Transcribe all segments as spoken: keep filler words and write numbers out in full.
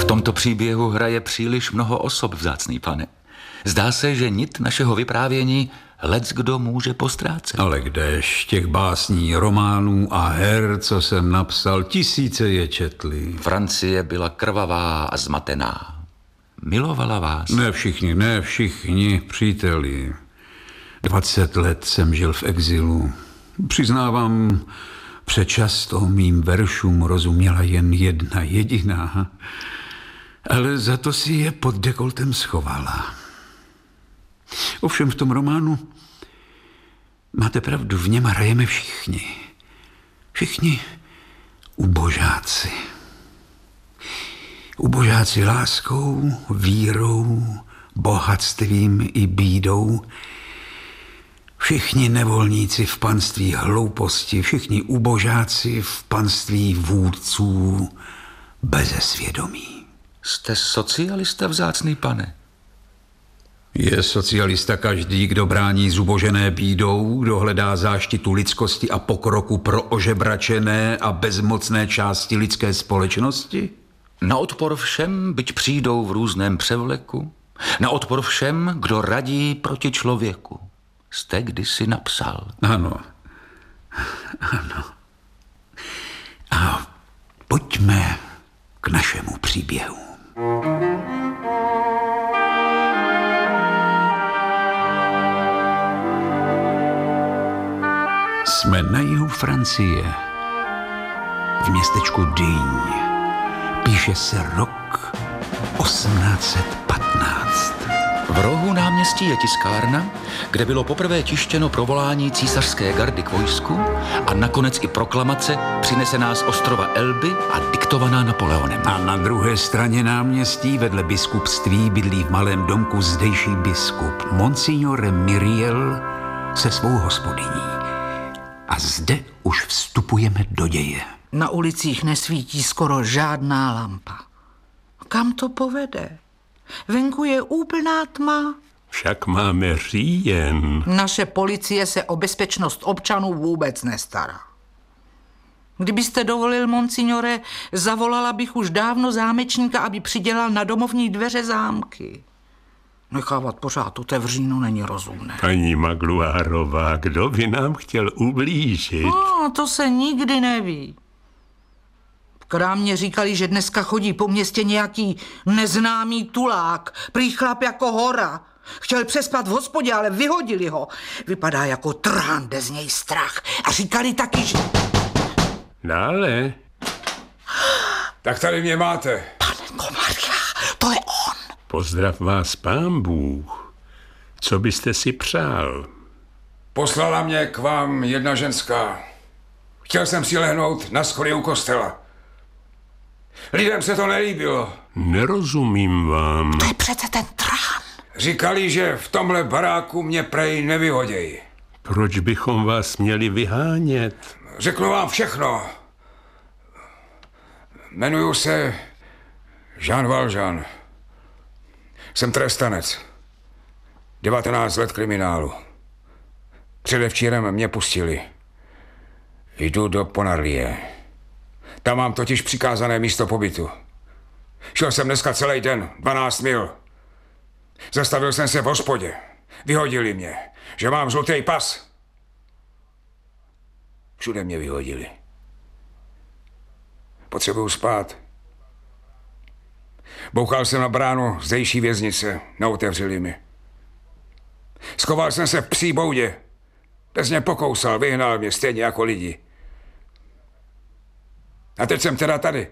tomto příběhu hraje příliš mnoho osob, vzácný pane. Zdá se, že nit našeho vyprávění leckdo může postrácet. Ale kdež těch básní, románů a her, co jsem napsal, tisíce je četli. Francie byla krvavá a zmatená. Milovala vás. Ne všichni, ne všichni, příteli. Dvacet let jsem žil v exilu. Přiznávám, přečasto mým veršům rozuměla jen jedna jediná, ale za to si je pod dekoltem schovala. Ovšem v tom románu máte pravdu, v něm hrajeme všichni. Všichni ubožáci. Ubožáci láskou, vírou, bohatstvím i bídou. Všichni nevolníci v panství hlouposti, všichni ubožáci v panství vůdců bezesvědomí. Jste socialista, vzácný pane? Je socialista každý, kdo brání zubožené bídou, kdo hledá záštitu lidskosti a pokroku pro ožebračené a bezmocné části lidské společnosti? Na odpor všem, byť přijdou v různém převleku, na odpor všem, kdo radí proti člověku, jste kdysi napsal. Ano, ano. A pojďme k našemu příběhu. Jsme na jihu Francie, v městečku Digne. Píše se rok osmnáct set patnáct. V rohu náměstí je tiskárna, kde bylo poprvé tištěno provolání císařské gardy k vojsku a nakonec i proklamace přinesená z ostrova Elby a diktovaná Napoleonem. A na druhé straně náměstí vedle biskupství bydlí v malém domku zdejší biskup Monsignore Myriel se svou hospodyní. A zde už vstupujeme do děje. Na ulicích nesvítí skoro žádná lampa. Kam to povede? Venku je úplná tma. Však máme říjen. Naše policie se o bezpečnost občanů vůbec nestará. Kdybyste dovolil, monsignore, zavolala bych už dávno zámečníka, aby přidělal na domovní dveře zámky. Nechávat pořád otevříno není rozumné. Paní Magluárová, kdo by nám chtěl ublížit? No, to se nikdy neví. V krámě říkali, že dneska chodí po městě nějaký neznámý tulák, prý chlap jako hora. Chtěl přespat v hospodě, ale vyhodili ho. Vypadá jako trhán, jde z něj strach. A říkali taky, že... Dále. Tak tady mě máte. Panenko Maria, to je on. Pozdrav vás pán Bůh. Co byste si přál? Poslala mě k vám jedna ženská. Chtěl jsem si lehnout na schody u kostela. Lidem se to nelíbilo. Nerozumím vám. To je přece ten trán. Říkali, že v tomhle baráku mě prej nevyhodějí. Proč bychom vás měli vyhánět? Řeknu vám všechno. Jmenuju se Jean Valjean. Jsem trestanec. devatenáct let kriminálu. Předevčírem mě pustili. Jdu do Ponarlie. Tam mám totiž přikázané místo pobytu. Šel jsem dneska celý den, dvanáct mil. Zastavil jsem se v hospodě. Vyhodili mě, že mám žlutý pas. Všude mě vyhodili. Potřebuju spát. Bouchal jsem na bránu zdejší věznice, neotevřeli mi. Schoval jsem se v psí boudě. Pes mě pokousal, vyhnal mě stejně jako lidi. A teď jsem teda tady.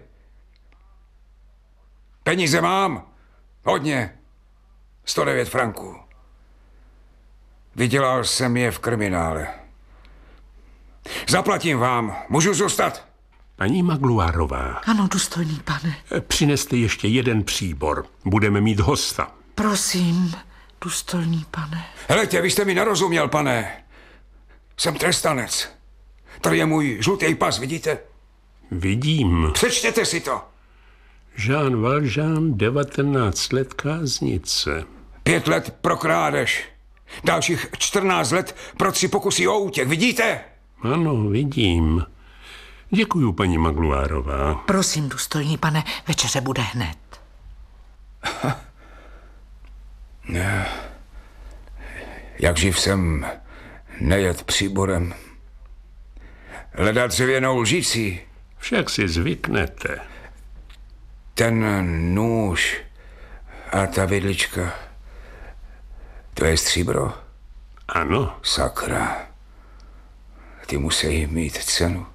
Peníze mám. Hodně. sto devět franků. Vydělal jsem je v kriminále. Zaplatím vám. Můžu zůstat? Paní Magluárová. Ano, důstojný pane. Přineste ještě jeden příbor. Budeme mít hosta. Prosím, důstojný pane. Helejte, vy jste mi nerozuměl, pane. Jsem trestanec. Tady je můj žlutý pas, vidíte? Vidím. Přečtěte si to. Jean Valjean, devatenáct let káznice. Pět let pro krádež. Dalších čtrnáct let pro tři pokusy o útěk, vidíte? Ano, vidím. Děkuju, paní Magluárová. Prosím, důstojný pane, večeře bude hned. Ne. Jak živ jsem nejet příborem. Leda dřevěnou lžící. Však si zvyknete. Ten nůž a ta vidlička, to je stříbro? Ano. Sakra. Ty musí mít cenu.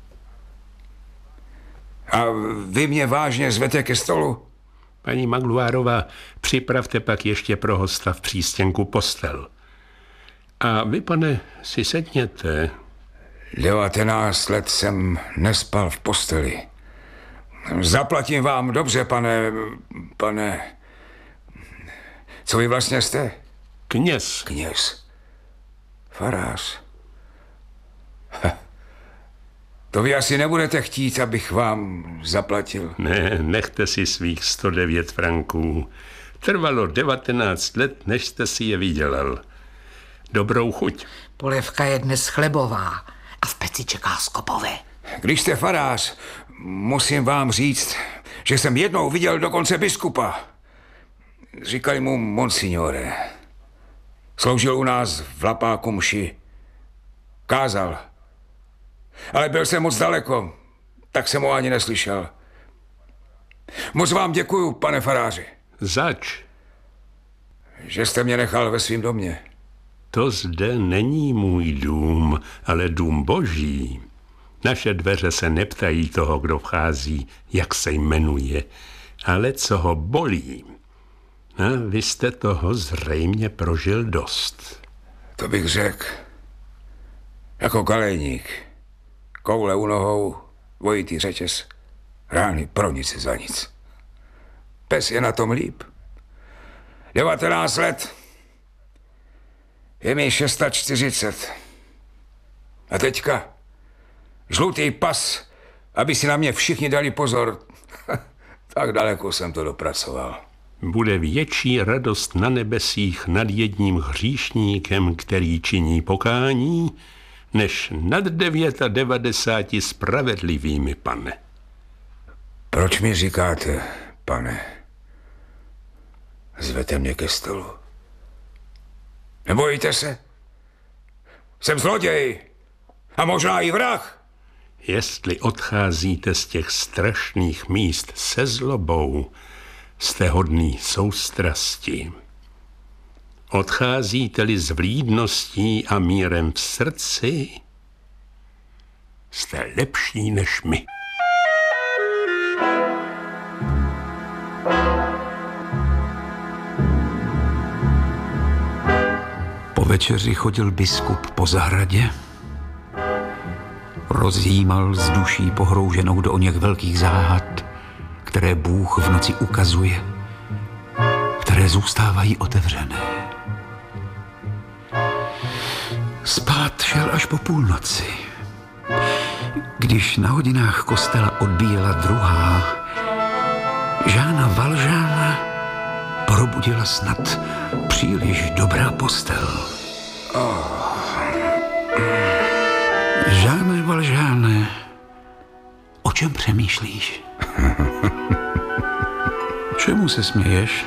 A vy mě vážně zvete ke stolu? Paní Magluárová, připravte pak ještě pro hosta v přístěnku postel. A vy, pane, si sedněte. Devatenáct let jsem nespal v posteli. Zaplatím vám dobře, pane... pane... Co vy vlastně jste? Kněz. Kněz. Farář. Ha. To vy asi nebudete chtít, abych vám zaplatil. Ne, nechte si svých sto devět franků. Trvalo devatenáct let, než jste si je vydělal. Dobrou chuť. Polévka je dnes chlebová a v peci čeká skopové. Když jste farář, musím vám říct, že jsem jednou viděl dokonce biskupa. Říkali mu monsignore. Sloužil u nás v Lapáku mši. Kázal. Ale byl jsem moc daleko, tak jsem ho ani neslyšel. Moc vám děkuju, pane faráři. Zač? Že jste mě nechal ve svým domě. To zde není můj dům, ale dům boží. Naše dveře se neptají toho, kdo vchází, jak se jmenuje, ale co ho bolí. A vy jste toho zřejmě prožil dost. To bych řekl. Jako kalejník. Koule u nohou, dvojitý řetěz, rány pro nic za nic. Pes je na tom líp. devatenáct let. Je mi čtyřicet šest. A teďka žlutý pas, aby si na mě všichni dali pozor. Tak daleko jsem to dopracoval. Bude větší radost na nebesích nad jedním hříšníkem, který činí pokání, než nad devadesát devět spravedlivými, pane. Proč mi říkáte, pane? Zvete mě ke stolu. Nebojíte se? Jsem zloděj a možná i vrah. Jestli odcházíte z těch strašných míst se zlobou, jste hodný soustrasti. Odcházíte-li s vlídností a mírem v srdci, jste lepší než my. Po večeři chodil biskup po zahradě, rozjímal s duší pohrouženou do oněch velkých záhad, které Bůh v noci ukazuje, které zůstávají otevřené. Spát šel až po půlnoci. Když na hodinách kostela odbíjela druhá, Žána Valžána probudila snad příliš dobrá postel. Oh. Žáne Valžáne, o čem přemýšlíš? Čemu se směješ?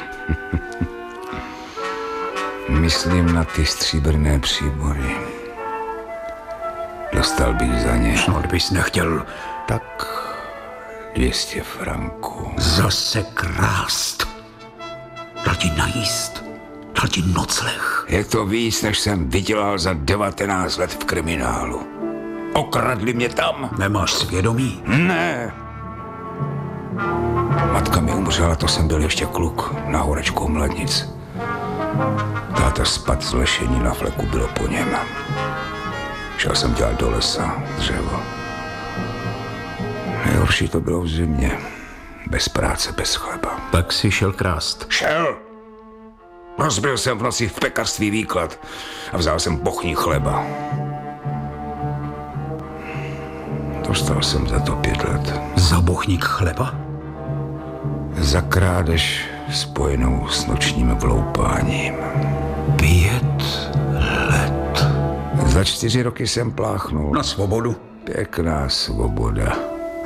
Myslím na ty stříbrné příbory. Dostal bych za ně. No, kdybys nechtěl. Tak dvě stě franků. Zase krást. Dal ti najíst. Dal ti nocleh. Je to víc, než jsem vydělal za devatenáct let v kriminálu. Okradli mě tam. Nemáš svědomí? Ne. Matka mi umřela, to jsem byl ještě kluk, na horečku Mladnic. Táta spad z lešení na fleku bylo po něm. Šel jsem dělat do lesa, dřevo. Nejhorší to bylo v zimě. Bez práce, bez chleba. Tak si šel krást. Šel! Rozbil jsem v noci v pekařství výklad a vzal jsem bochní chleba. Dostal jsem za to pět let. Za bochník chleba? Za krádež spojenou s nočním vloupáním. Pět let. Za čtyři roky jsem pláchnul. Na svobodu? Pěkná svoboda.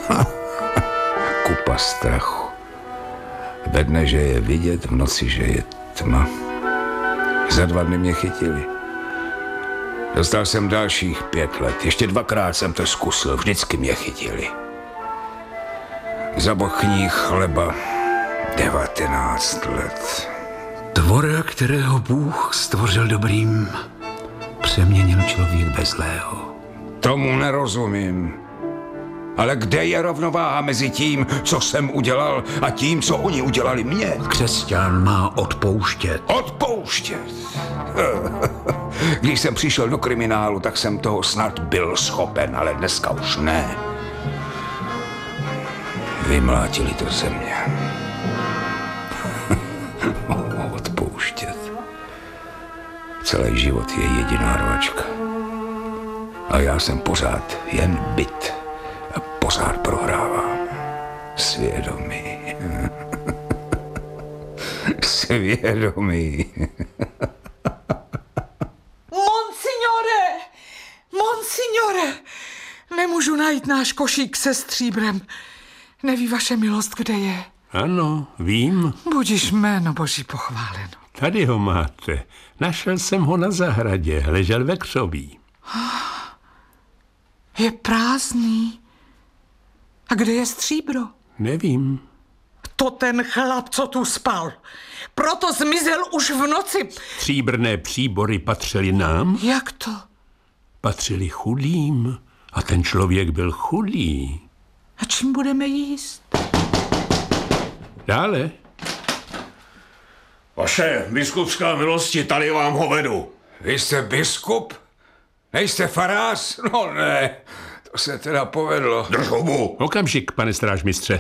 Kupa strachu. Ve dne, že je vidět, v noci, že je tma. Za dva dny mě chytili. Dostal jsem dalších pět let. Ještě dvakrát jsem to zkusil. Vždycky mě chytili. Za bochní chleba devatenáct let. Tvora, kterého Bůh stvořil dobrým, přeměnil člověk ve zlého. Tomu nerozumím. Ale kde je rovnováha mezi tím, co jsem udělal, a tím, co oni udělali mně? Křesťan má odpouštět. Odpouštět. Když jsem přišel do kriminálu, tak jsem toho snad byl schopen, ale dneska už ne. Vymlátili to ze mě. Odpouštět. Celý život je jediná rvačka. A já jsem pořád jen bit. A pořád prohrávám. Svědomí. Svědomí. Monsignore! Monsignore! Nemůžu najít náš košík se stříbrem. Neví vaše milost, kde je? Ano, vím. Budiž jméno Boží pochváleno. Tady ho máte. Našel jsem ho na zahradě, ležel ve křoví. Je prázdný. A kde je stříbro? Nevím. To ten chlap, co tu spal. Proto zmizel už v noci. Stříbrné příbory patřily nám? Jak to? Patřily chudým. A ten člověk byl chudý. A čím budeme jíst? Dále. Vaše biskupská milosti, tady vám ho vedu. Vy jste biskup? Nejste farář? No ne, to se teda povedlo. Drž hubu. Okamžik, pane strážmistře.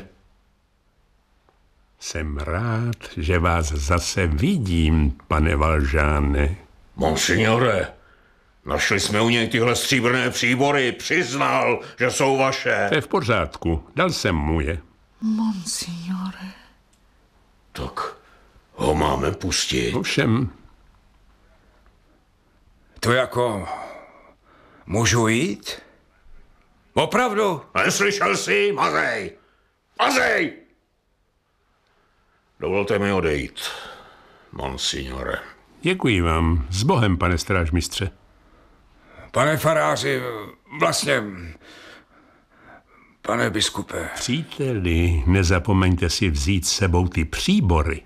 Jsem rád, že vás zase vidím, pane Valžáne. Monsignore, našli jsme u něj tyhle stříbrné příbory. Přiznal, že jsou vaše. To je v pořádku, dal jsem mu je. Monsignore. Tak ho máme pustit. Ovšem, To jako... Můžu jít? Opravdu? Neslyšel jsi? Mazej! Mazej! Dovolte mi odejít, monsignore. děkuji vám. S Bohem, pane strážmistře. Pane faráři, vlastně... Pane biskupe... Příteli, nezapomeňte si vzít s sebou ty příbory.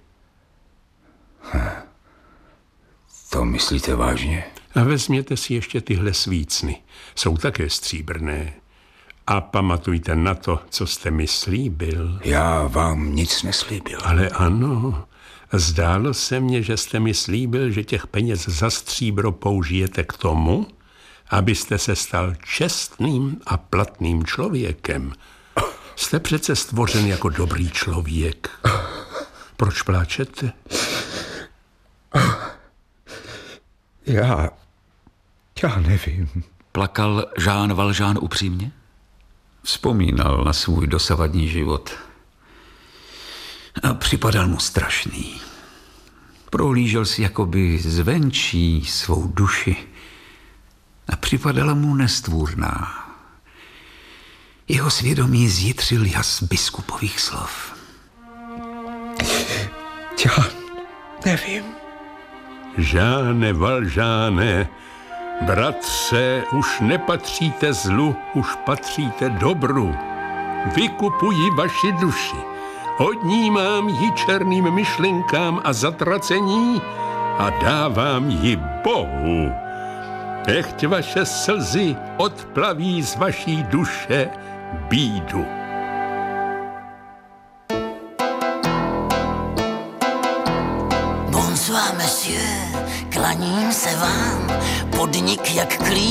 To myslíte vážně? A vezměte si ještě tyhle svícny. Jsou také stříbrné. A pamatujte na to, co jste mi slíbil. Já vám nic neslíbil. Ale ano, zdálo se mně, že jste mi slíbil, že těch peněz za stříbro použijete k tomu, abyste se stal čestným a platným člověkem. Jste přece stvořen jako dobrý člověk. Proč pláčete? Já... Já nevím. Plakal Jean Valjean upřímně? Vzpomínal na svůj dosavadní život. A připadal mu strašný. Prohlížel si jakoby zvenčí svou duši a připadala mu nestvůrná. Jeho svědomí zjitřil jas biskupových slov. Já nevím. Žáne Valžáne, bratře, už nepatříte zlu, už patříte dobru. Vykupuji vaši duši, odnímám ji černým myšlenkám a zatracení a dávám ji Bohu. Nechť vaše slzy odplaví z vaší duše bídu. Bonsoir, monsieur, klaním se vám, podnik jak klíč.